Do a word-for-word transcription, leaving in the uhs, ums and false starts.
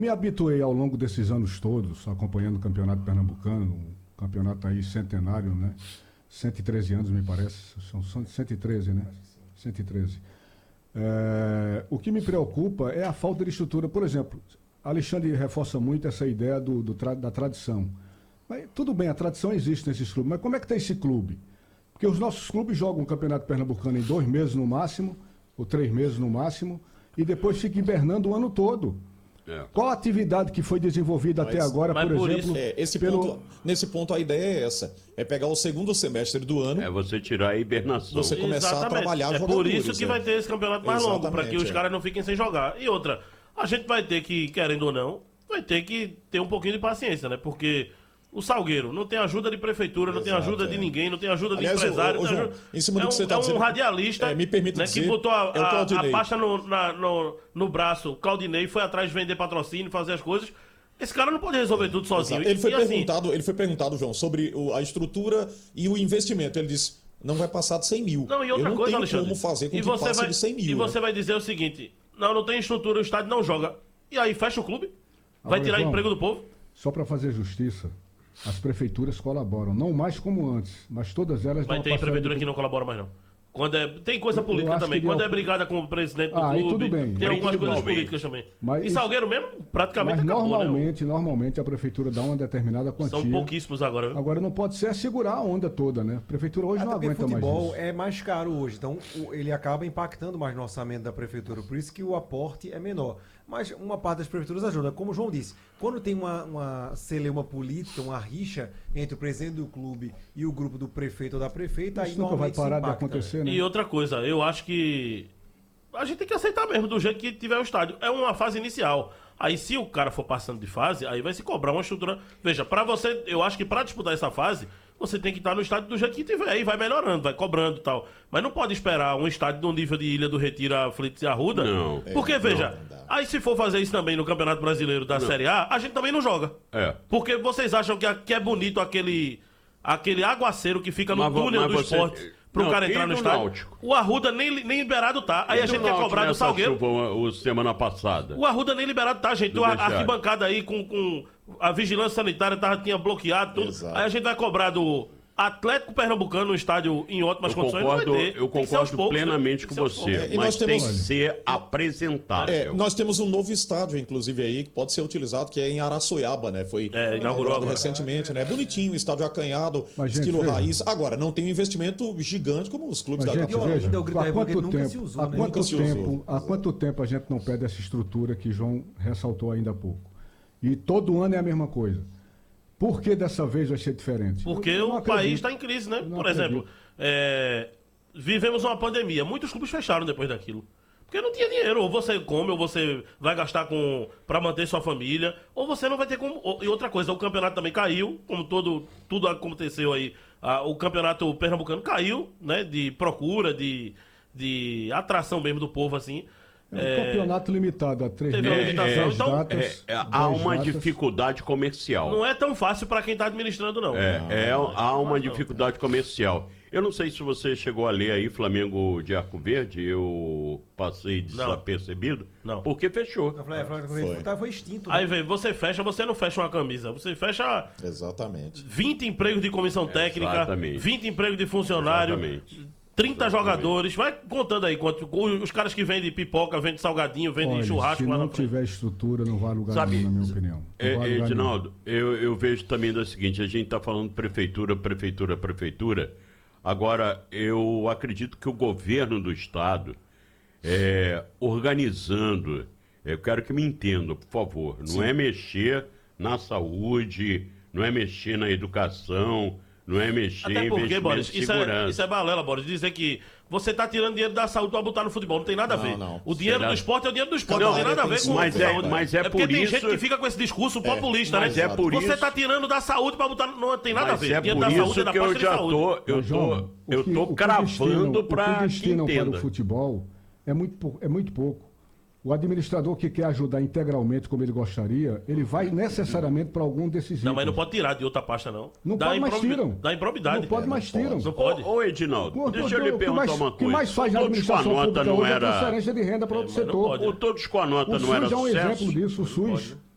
Me habituei ao longo desses anos todos, acompanhando o Campeonato Pernambucano, um campeonato aí centenário, né? cento e treze anos, me parece. São cento e treze, né? cento e treze. É, o que me preocupa é a falta de estrutura. Por exemplo, Alexandre reforça muito essa ideia do, do tra, da tradição. Mas, tudo bem, a tradição existe nesses clubes, mas como é que está esse clube? Porque os nossos clubes jogam o Campeonato Pernambucano em dois meses no máximo, ou três meses no máximo, e depois fica hibernando o ano todo. É. Qual a atividade que foi desenvolvida mas, até agora, por, por exemplo? Isso, é, esse pelo... ponto, nesse ponto a ideia é essa, é pegar o segundo semestre do ano. É você tirar a hibernação. Você começar Exatamente. a trabalhar É por isso que é. vai ter esse campeonato mais Exatamente, longo, para que os é. caras não fiquem sem jogar. E outra, a gente vai ter que, querendo ou não, vai ter que ter um pouquinho de paciência, né? Porque o Salgueiro não tem ajuda de prefeitura, não Exato, tem ajuda é. de ninguém, não tem ajuda Aliás, de empresário. O, o, o João, em cima do é que você um, está é um dizendo, radialista é, me permite né, dizer, que botou a, é a, a pasta no, na, no, no braço, Claudinei foi atrás de vender patrocínio, fazer as coisas. Esse cara não pode resolver tudo sozinho. Ele foi, e, perguntado, assim, ele foi perguntado, João, sobre o, a estrutura e o investimento. Ele disse, não vai passar de cem mil. Não, e outra Eu não coisa, tenho Alexandre, como fazer com e que você passe vai, de cem mil. E né? você vai dizer o seguinte, não, não tem estrutura, o estádio não joga. E aí fecha o clube? Vai Agora, tirar João, emprego do povo? Só para fazer justiça, as prefeituras colaboram, não mais como antes, mas todas elas... Vai ter prefeitura de... que não colabora mais não. Quando é, tem coisa política também. Quando é brigada com o presidente do ah, clube, tudo bem. tem algumas coisas bem. políticas também. Mas, e Salgueiro mesmo, praticamente mas acabou, normalmente, né? normalmente a prefeitura dá uma determinada quantia. São pouquíssimos agora. Viu? Agora não pode ser assegurar a onda toda, né? A prefeitura hoje Até não aguenta mais isso. O futebol é mais caro hoje, então ele acaba impactando mais no orçamento da prefeitura. Por isso que o aporte é menor. Mas uma parte das prefeituras ajuda. Como o João disse, quando tem uma, uma celeuma política, uma rixa entre o presidente do clube e o grupo do prefeito ou da prefeita, isso aí nunca vai parar impacta, de acontecer, né? E outra coisa, eu acho que a gente tem que aceitar mesmo do jeito que tiver o estádio. É uma fase inicial. Aí se o cara for passando de fase, aí vai se cobrar uma estrutura. Veja, para você, eu acho que para disputar essa fase, você tem que estar no estádio do jeito que tiver. Aí vai melhorando, vai cobrando e tal. Mas não pode esperar um estádio do nível de Ilha do Retiro, Aflitos e Arruda. Não. Porque, é, veja, não, não aí se for fazer isso também no Campeonato Brasileiro da não. Série A, a gente também não joga. É. Porque vocês acham que, que é bonito aquele, aquele aguaceiro que fica no mas, túnel mas do você... esporte pro não, cara entrar no estádio? Náutico? O Arruda nem, nem liberado tá. Aí e a gente quer cobrar do Salgueiro. Chuva, o semana passada. O Arruda nem liberado tá, gente. A arquibancada aí com, com a vigilância sanitária tava, tinha bloqueado tudo. Exato. Aí a gente vai cobrar do Atlético Pernambucano no estádio em ótimas eu condições. Concordo, não vai ter. Eu concordo poucos, plenamente com você, é, mas temos, tem que ser apresentável. É, nós temos um novo estádio, inclusive, aí, que pode ser utilizado, que é em Araçoiaba, né? Foi é, inaugurado recentemente, né? Bonitinho, estádio acanhado, mas, estilo gente, raiz. Agora, não tem um investimento gigante como os clubes mas, da gente, veja, há quanto tempo, se usou, há né? quanto se tempo, usou. há quanto tempo a gente não pede essa estrutura que João ressaltou ainda há pouco? E todo ano é a mesma coisa. Por que dessa vez vai ser diferente? Porque o acredito. país está em crise, né? Por acredito. exemplo, é, vivemos uma pandemia. Muitos clubes fecharam depois daquilo. Porque não tinha dinheiro. Ou você come, ou você vai gastar com para manter sua família, ou você não vai ter como... E outra coisa, o campeonato também caiu, como todo, tudo aconteceu aí. Ah, o campeonato pernambucano caiu, né? De procura, de, de atração mesmo do povo, assim. É um é... campeonato limitado a três meses, é, é, então, datas, é, é, há uma datas. dificuldade comercial. Não é tão fácil para quem está administrando, não. É, não, é, não, há uma não, dificuldade comercial. Eu não sei se você chegou a ler aí Flamengo de Arco Verde, eu passei desapercebido, não. porque fechou. Não, Flamengo foi. foi extinto. Né? Aí, vê, você fecha, você não fecha uma camisa, você fecha Exatamente. vinte empregos de comissão técnica, Exatamente. vinte empregos de funcionário, Exatamente. trinta Exatamente. jogadores, vai contando aí quanto os caras que vendem pipoca, vendem salgadinho, vendem Olha, churrasco. Se lá não na frente. tiver estrutura, não vai lugar Sabe, nenhum, na minha opinião. É, vai Edinaldo, eu, eu vejo também da seguinte, a gente está falando prefeitura, prefeitura, prefeitura. Agora, eu acredito que o governo do estado, é, organizando, eu quero que me entendam, por favor, não Sim. é mexer na saúde, não é mexer na educação, não é mexer Até em porque, investimento Boris, de isso segurança. é, isso é balela, Boris, dizer que você está tirando dinheiro da saúde para botar no futebol, não tem nada a ver. Não, não. O dinheiro Será? do esporte é o dinheiro do esporte, Não, não, tem nada a ver com mas a é, saúde. mas é, é porque por tem isso... gente que fica com esse discurso É, populista, mas né? é por você isso... está tirando da saúde para botar... Não tem nada mas a ver. é dinheiro por da isso saúde é da que eu pasta de já saúde. tô, eu Mas, João, tô, o eu que- tô o que cravando para O que que destinam para entenda. o futebol é muito, pou- é muito pouco. O administrador que quer ajudar integralmente como ele gostaria, ele vai necessariamente para algum desses Não, mas não itens. pode tirar de outra pasta, não. Não Dá pode, mas improvi- tiram. Dá improbidade. Não pode, É, mas tiram. Não pode. Ô, ô, Edinaldo, Pô, deixa pô, eu lhe o que perguntar mais- uma O que coisa. mais faz na Todos com a administração nota pública não hoje é era... transferência de renda para outro É, mas não setor. pode. O Todos com a nota O não era SUS é um sucesso? exemplo disso, o SUS.